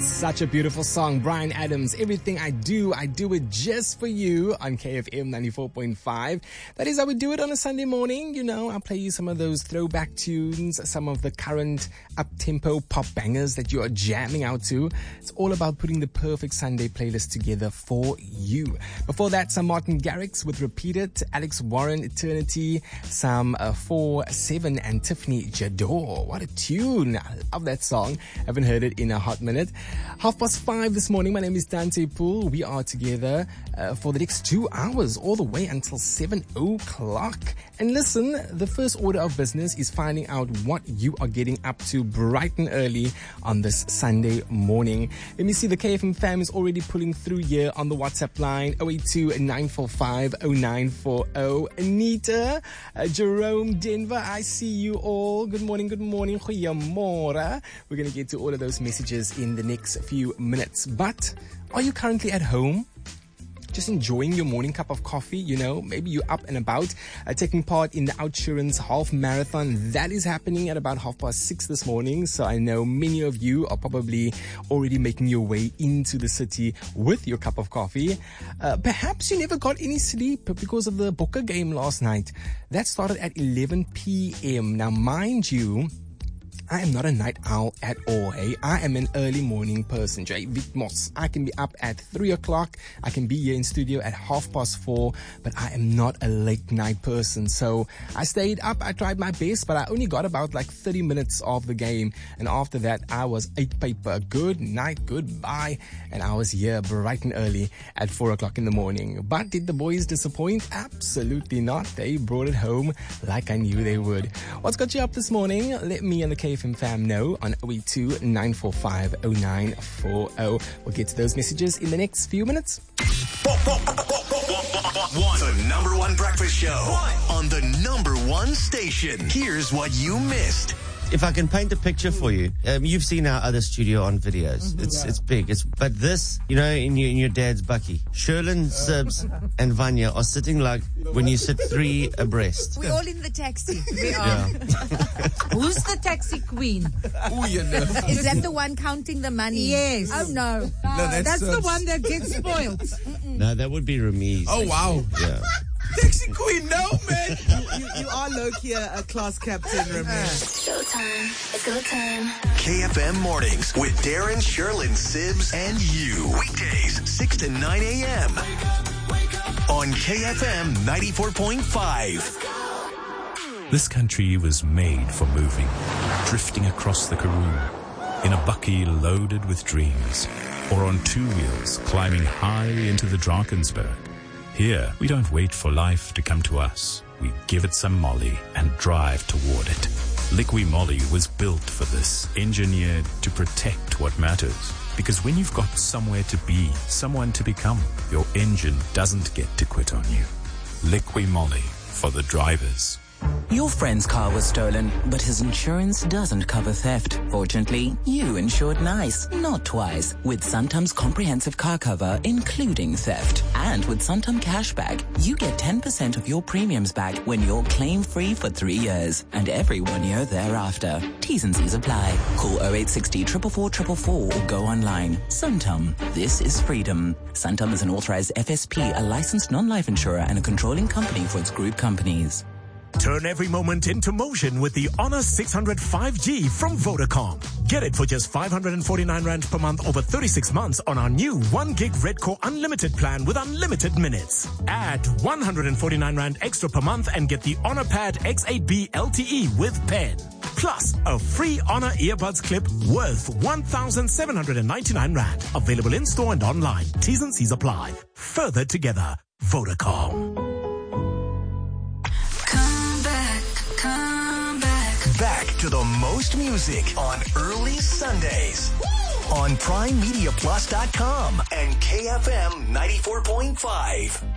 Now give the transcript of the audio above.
Such a beautiful song, Bryan Adams. Everything I do it just for you on KFM 94.5. That is how we do it on a Sunday morning. You know, I'll play you some of those throwback tunes, some of the current up-tempo pop bangers that you are jamming out to. It's all about putting the perfect Sunday playlist together for you. Before that, some Martin Garrix with Repeat It, Alex Warren, Eternity, some 4-7 and Tiffany Jador. What a tune. I love that song. Haven't heard it in a hot minute. 5:30 this morning. My name is Dante Poole. We are together for the next 2 hours, all the way until 7 o'clock. And listen, the first order of business is finding out what you are getting up to bright and early on this Sunday morning. Let me see, the KFM fam is already pulling through here on the WhatsApp line, 082-945-0940. Anita, Jerome, Denver, I see you all. Good morning, goeiemorgen. We're going to get to all of those messages in the next few minutes. But are you currently at home? Just enjoying your morning cup of coffee, you know, maybe you're up and about, taking part in the Outsurance Half Marathon. That is happening at about 6:30 this morning. So I know many of you are probably already making your way into the city with your cup of coffee. Perhaps you never got any sleep because of the Bokke game last night. That started at 11 p.m. Now, mind you, I am not a night owl at all, hey. I am an early morning person, Jay Vitmos. I can be up at 3 o'clock. I can be here in studio at 4:30, but I am not a late night person. So I stayed up. I tried my best, but I only got about 30 minutes of the game. And after that, I was 8 paper. Good night, goodbye. And I was here bright and early at 4 o'clock in the morning. But did the boys disappoint? Absolutely not. They brought it home like I knew they would. What's got you up this morning? Let me and the KFM fam know on 082-945-0940. We'll get to those messages in the next few minutes. The number one breakfast show on the number one station. Here's what you missed. If I can paint a picture for you, you've seen our other studio on videos. It's big. But this, you know, in your dad's bucky, Sherlyn, Sibs, and Vanya are sitting like when you sit 3 abreast. We're all in the taxi. We are. Yeah. Who's the taxi queen? Oh, you know. Is that the one counting the money? Yes. Oh, no. That's the one that gets spoiled. No, that would be Ramiz. Oh, wow. Yeah. Taxi queen, no, man. You are low-key a class captain, Ramesh. Showtime. It's go time. KFM Mornings with Darren, Sherlyn, Sibs, and you. Weekdays, 6 to 9 a.m. on KFM 94.5. This country was made for moving, drifting across the Karoo, in a bucky loaded with dreams, or on 2 wheels climbing high into the Drakensberg. Here, we don't wait for life to come to us. We give it some Molly and drive toward it. Liqui Moly was built for this, engineered to protect what matters. Because when you've got somewhere to be, someone to become, your engine doesn't get to quit on you. Liqui Moly for the drivers. Your friend's car was stolen, but his insurance doesn't cover theft. Fortunately, you insured nice, not twice, with Santam's comprehensive car cover, including theft. And with Santam Cashback, you get 10% of your premiums back when you're claim-free for 3 years, and every 1 year thereafter. T's and C's apply. Call 0860 444 444 or go online. Santam, this is freedom. Santam is an authorized FSP, a licensed non-life insurer, and a controlling company for its group companies. Turn every moment into motion with the Honor 600 5G from Vodacom. Get it for just 549 Rand per month over 36 months on our new 1 gig Red Core Unlimited plan with unlimited minutes. Add 149 Rand extra per month and get the Honor Pad X8B LTE with pen. Plus, a free Honor earbuds clip worth 1,799 Rand. Available in-store and online. T's and C's apply. Further together, Vodacom. Back to the most music on early Sundays on PrimeMediaPlus.com and KFM 94.5.